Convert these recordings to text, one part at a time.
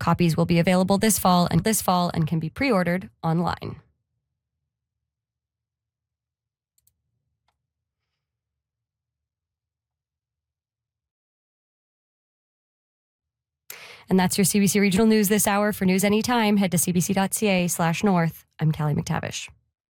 Copies will be available this fall and can be pre-ordered online. And that's your CBC Regional News this hour. For news anytime, head to cbc.ca/north. I'm Callie McTavish.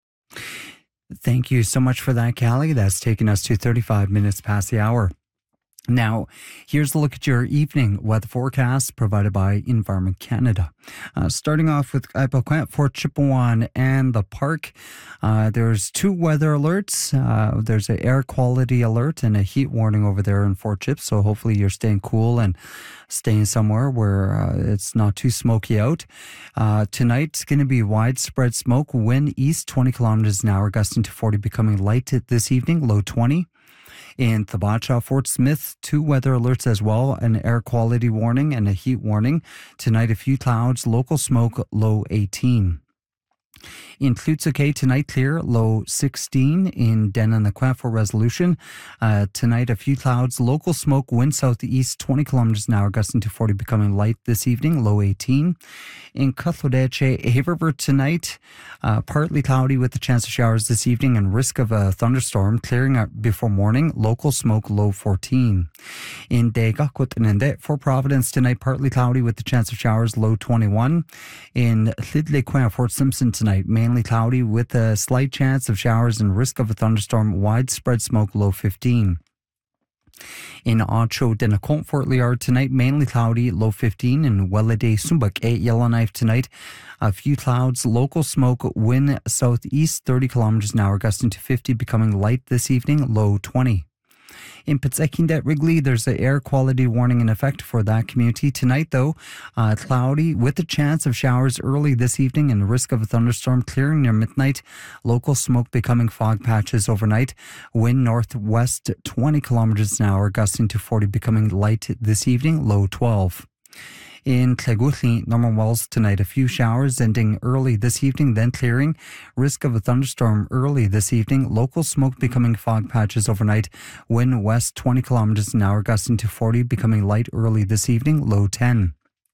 Thank you so much for that, Callie. That's taken us to 35 minutes past the hour. Now, here's a look at your evening weather forecast provided by Environment Canada. Starting off with Ipoquet, Fort Chipewyan, and the park. There's two weather alerts. There's an air quality alert and a heat warning over there in Fort Chip. So hopefully you're staying cool and staying somewhere where it's not too smoky out. Tonight, it's going to be widespread smoke. Wind east 20 kilometers an hour, gusting to 40, becoming light this evening, low 20. In Thibacha, Fort Smith, two weather alerts as well, an air quality warning and a heat warning. Tonight, a few clouds, local smoke, low 18. In Tlutsuke, tonight clear, low 16. In Denanaquet for resolution. Tonight, a few clouds, local smoke, wind southeast 20 kilometers an hour, gusting to 40, becoming light this evening, low 18. In Cutlodeche, Haverford tonight, partly cloudy with a chance of showers this evening and risk of a thunderstorm, clearing out before morning, local smoke, low 14. In Degakwitnende for Providence tonight, partly cloudy with the chance of showers, low 21. In Tlidlequin, Fort Simpson tonight, mainly cloudy with a slight chance of showers and risk of a thunderstorm, widespread smoke, low 15. In Ocho Denacont, Fort Liard tonight, mainly cloudy, low 15. In Wellade Sumbak, 8 Yellowknife tonight, a few clouds, local smoke, wind southeast 30 kilometers an hour, gusting to 50, becoming light this evening, low 20. In Petzekindet Wrigley, there's an air quality warning in effect for that community. Tonight, though, cloudy with a chance of showers early this evening and risk of a thunderstorm, clearing near midnight. Local smoke becoming fog patches overnight. Wind northwest 20 kilometers an hour, gusting to 40, becoming light this evening, low 12. In Tleguthli, Norman Wells tonight, a few showers ending early this evening, then clearing. Risk of a thunderstorm early this evening. Local smoke becoming fog patches overnight. Wind west 20 kilometers an hour, gusting to 40, becoming light early this evening, low 10.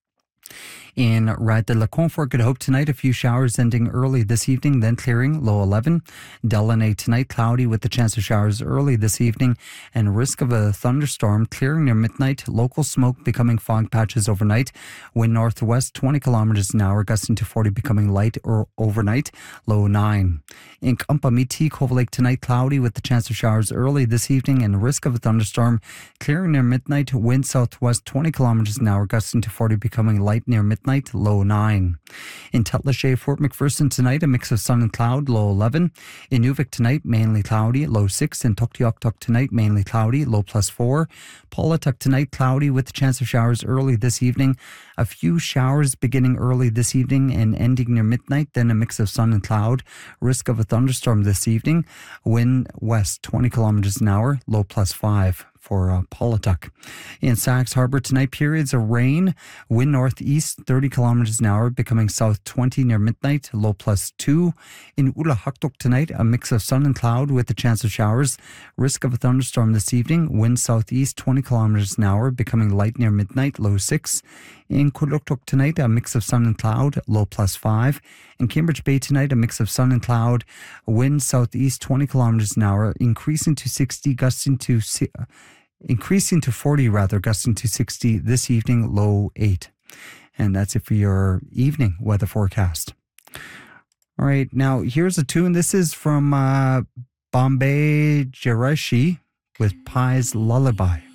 In Rad de la Confort, Good Hope tonight, a few showers ending early this evening, then clearing, low 11. Delaney tonight, cloudy with the chance of showers early this evening and risk of a thunderstorm, clearing near midnight. Local smoke becoming fog patches overnight. Wind northwest 20 kilometers an hour, gusting to 40, becoming light or overnight, low 9. In Kampamiti, Cove Lake tonight, cloudy with the chance of showers early this evening and risk of a thunderstorm, clearing near midnight. Wind southwest 20 kilometers an hour, gusting to 40, becoming light near midnight, low 9. In Tutlashey, Fort McPherson tonight, a mix of sun and cloud, low 11. In Nuvik tonight, mainly cloudy, low 6. In Tuktoyaktuk tonight, mainly cloudy, low +4. Paulatuk tonight, cloudy with a chance of showers early this evening. A few showers beginning early this evening and ending near midnight, then a mix of sun and cloud. Risk of a thunderstorm this evening. Wind west 20 kilometers an hour, low +5. For Paulatuk. In Sachs Harbour tonight, periods of rain, wind northeast 30 kilometers an hour, becoming south 20 near midnight, low +2. In Ulahaktuk tonight, a mix of sun and cloud with a chance of showers, risk of a thunderstorm this evening, wind southeast 20 kilometers an hour, becoming light near midnight, low 6. In Kuluktuk tonight, a mix of sun and cloud, low +5. In Cambridge Bay tonight, a mix of sun and cloud, wind southeast 20 kilometers an hour, increasing to 40 gusting to 60 this evening, low 8. And that's it for your evening weather forecast. All right, now here's a tune. This is from Bombay Jarashi with Pie's Lullaby.